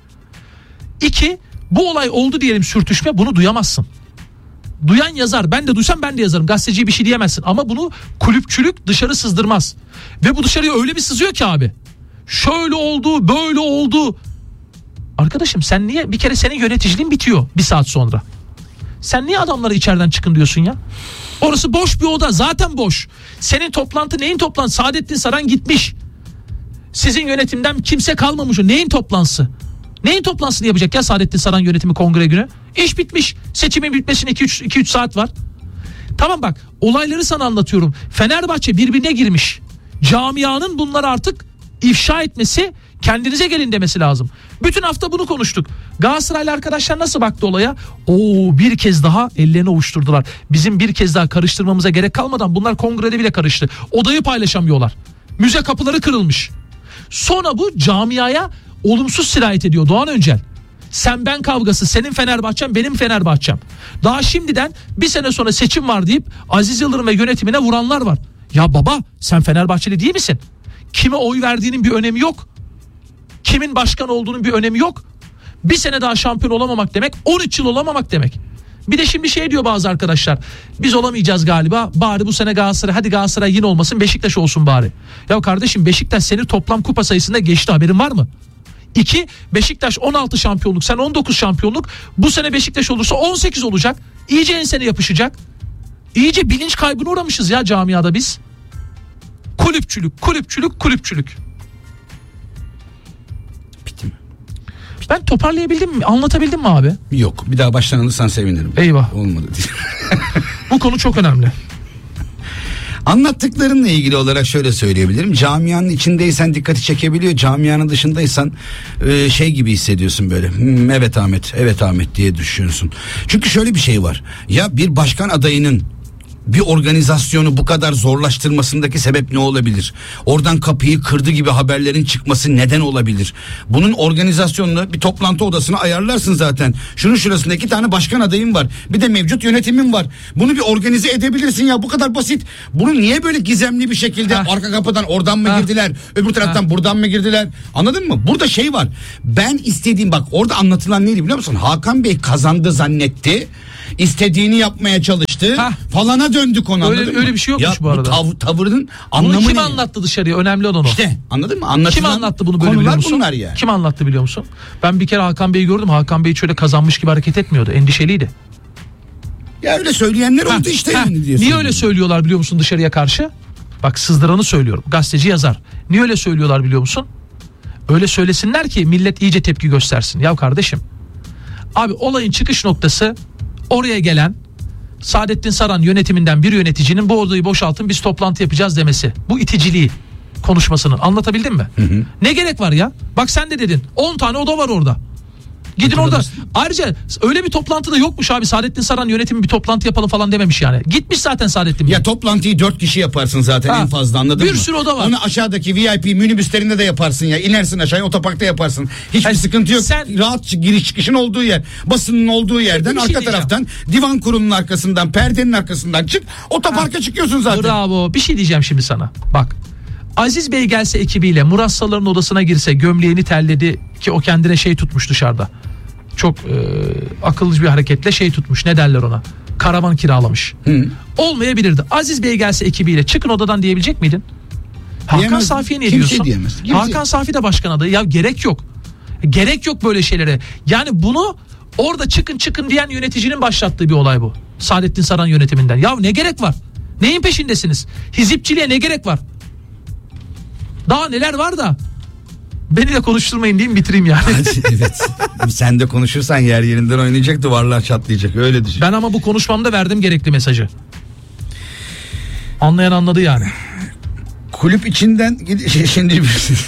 2. Bu olay oldu diyelim sürtüşme bunu duyamazsın. Duyan yazar. Ben de duysam ben de yazarım. Gazeteciye bir şey diyemezsin. Ama bunu kulüpçülük dışarı sızdırmaz. Ve bu dışarıya öyle bir sızıyor ki abi. Şöyle oldu, böyle oldu. Arkadaşım sen niye bir kere senin yöneticiliğin bitiyor bir saat sonra. Sen niye adamlara içeriden çıkın diyorsun ya? Orası boş bir oda. Zaten boş. Senin toplantı neyin toplantısı? Saadettin Saran gitmiş. Sizin yönetimden kimse kalmamış. Neyin toplantısı? Neyin toplantısını yapacak ya Saadettin Saran yönetimi kongre günü? İş bitmiş. Seçimin bitmesine 2-3 saat var. Tamam bak olayları sana anlatıyorum. Fenerbahçe birbirine girmiş. Camianın bunları artık ifşa etmesi, kendinize gelin demesi lazım. Bütün hafta bunu konuştuk. Galatasaraylı arkadaşlar nasıl baktı olaya? Bir kez daha ellerini ovuşturdular. Bizim bir kez daha karıştırmamıza gerek kalmadan bunlar kongrede bile karıştı. Odayı paylaşamıyorlar. Müze kapıları kırılmış. Sonra bu camiaya olumsuz sirayet ediyor Doğan Öncel. Sen ben kavgası, senin Fenerbahçem benim Fenerbahçem. Daha şimdiden bir sene sonra seçim var deyip Aziz Yıldırım ve yönetimine vuranlar var. Ya baba sen Fenerbahçeli değil misin? Kime oy verdiğinin bir önemi yok. Kimin başkan olduğunun bir önemi yok. Bir sene daha şampiyon olamamak demek 13 yıl olamamak demek. Bir de şimdi şey diyor bazı arkadaşlar. Biz olamayacağız galiba. Bari bu sene Galatasaray yine olmasın, Beşiktaş olsun bari. Ya kardeşim Beşiktaş seni toplam kupa sayısında geçti, haberin var mı? 2. Beşiktaş 16 şampiyonluk, sen 19 şampiyonluk. Bu sene Beşiktaş olursa 18 olacak. İyice ensene yapışacak. İyice bilinç kaybına uğramışız ya camiada biz. Kulüpçülük. Bitti mi? Ben toparlayabildim mi? Anlatabildim mi abi? Yok. Bir daha baştan alırsan sevinirim. Eyvah. Olmadı diye. Bu konu çok önemli. Anlattıklarınla ilgili olarak şöyle söyleyebilirim. Camianın içindeysen dikkati çekebiliyor. Camianın dışındaysan şey gibi hissediyorsun böyle. Evet Ahmet, evet Ahmet diye düşünüyorsun. Çünkü şöyle bir şey var. Ya bir başkan adayının bir organizasyonu bu kadar zorlaştırmasındaki sebep ne olabilir? Oradan kapıyı kırdı gibi haberlerin çıkması neden olabilir? Bunun organizasyonunu bir toplantı odasına ayarlarsın zaten. Şunun şurasında 2 tane başkan adayım var. Bir de mevcut yönetimim var. Bunu bir organize edebilirsin ya, bu kadar basit. Bunu niye böyle gizemli bir şekilde arka kapıdan oradan mı girdiler? Öbür taraftan buradan mı girdiler? Anladın mı? Burada şey var. Ben istediğim, bak orada anlatılan neydi biliyor musun? Hakan Bey kazandı zannetti. İstediğini yapmaya çalıştı. Falana döndük ona. Öyle bir şey yokmuş bu arada. Tavırın anlamı bunu kim ne? anlattı dışarıya? Önemli olan o. İşte anladın mı? Anlatılan kim anlattı bunu böyle, biliyor musun? Bunlar yani. Kim anlattı biliyor musun? Ben bir kere Hakan Bey'i gördüm. Hakan Bey şöyle kazanmış gibi hareket etmiyordu. Endişeliydi. Ya öyle söyleyenler oldu işte. Niye öyle söylüyorlar biliyor musun dışarıya karşı? Bak sızdıranı söylüyorum. Gazeteci yazar. Niye öyle söylüyorlar biliyor musun? Öyle söylesinler ki millet iyice tepki göstersin. Ya kardeşim, abi olayın çıkış noktası oraya gelen Saadettin Saran yönetiminden bir yöneticinin bu odayı boşaltın biz toplantı yapacağız demesi. Bu iticiliği konuşmasını anlatabildim mi? Ne gerek var ya? Bak sen de dedin 10 tane oda var orada. Gidin orada. Ayrıca öyle bir toplantı da yokmuş abi. Saadettin Saran yönetimi bir toplantı yapalım falan dememiş yani. Gitmiş zaten Saadettin Bey. Ya toplantıyı 4 kişi yaparsın zaten en fazla, anladın mı? Bir sürü oda var. Onu aşağıdaki VIP minibüslerinde de yaparsın ya. İnersin aşağıya, otoparkta yaparsın. Hiçbir sıkıntı yok. Rahat giriş çıkışın olduğu yer. Basının olduğu yerden arka taraftan divan kurulunun arkasından, perdenin arkasından çık. Otoparka çıkıyorsun zaten. Bravo. Bir şey diyeceğim şimdi sana. Bak. Aziz Bey gelse ekibiyle Murassaların odasına girse, gömleğini telledi ki o kendine şey tutmuş dışarıda. Çok akıllıca bir hareketle şey tutmuş, ne derler ona? Karavan kiralamış. Olmayabilirdi. Aziz Bey gelse ekibiyle çıkın odadan diyebilecek miydin? Hakan Safi'ye ne diyorsun? Diyemez. Hakan Safi de başkan adayı. Ya gerek yok. Gerek yok böyle şeylere. Yani bunu orada çıkın diyen yöneticinin başlattığı bir olay bu. Saadettin Saran yönetiminden. Ya ne gerek var? Neyin peşindesiniz? Hizipçiliğe ne gerek var? Daha neler var da beni de konuşturmayın diyeyim, bitireyim yani. Evet. Sen de konuşursan yer yerinden oynayacak, duvarlar çatlayacak, öyle düşün. Ben ama bu konuşmamda verdim gerekli mesajı. Anlayan anladı yani. Kulüp içinden şimdi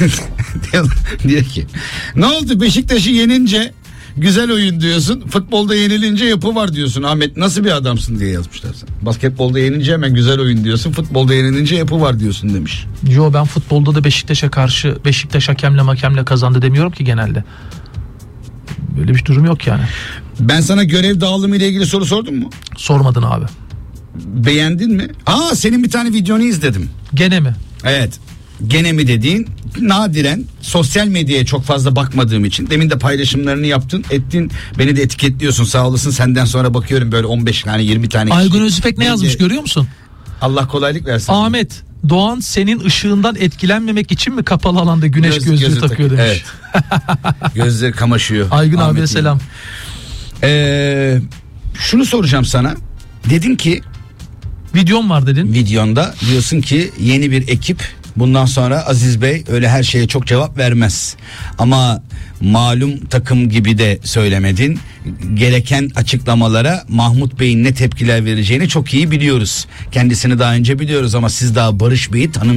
diyor ki ne oldu Beşiktaş'ı yenince güzel oyun diyorsun, futbolda yenilince yapı var diyorsun. Ahmet nasıl bir adamsın diye yazmışlar sana. Basketbolda yenince hemen güzel oyun diyorsun, futbolda yenilince yapı var diyorsun demiş. Yo, ben futbolda da Beşiktaş'a karşı Beşiktaş hakemle kazandı demiyorum ki genelde. Böyle bir durum yok yani. Ben sana görev dağılımı ile ilgili soru sordum mu? Sormadın abi. Beğendin mi? Senin bir tane videonu izledim. Gene mi? Evet. Gene mi dediğin, nadiren sosyal medyaya çok fazla bakmadığım için, demin de paylaşımlarını yaptın ettin, beni de etiketliyorsun, sağ olasın. Senden sonra bakıyorum böyle 15 tane 20 tane kişi. Aygun Özüpek ne yazmış görüyor musun? Allah kolaylık versin. Ahmet Doğan senin ışığından etkilenmemek için mi kapalı alanda güneş gözlüğü takıyor demiş. Evet. Gözleri kamaşıyor. Aygun abiye selam. Şunu soracağım sana. Dedin ki videom var dedin. Videonda diyorsun ki yeni bir ekip, bundan sonra Aziz Bey öyle her şeye çok cevap vermez. Ama malum takım gibi de söylemedin. Gereken açıklamalara Mahmut Bey'in ne tepkiler vereceğini çok iyi biliyoruz. Kendisini daha önce biliyoruz ama siz daha Barış Bey'i